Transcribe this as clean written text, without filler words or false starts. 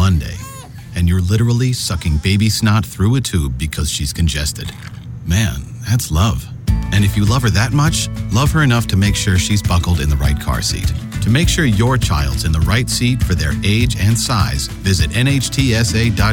Monday, and you're literally sucking baby snot through a tube because she's congested. Man, that's love. And if you love her that much, love her enough to make sure she's buckled in the right car seat. To make sure your child's in the right seat for their age and size, visit nhtsa.gov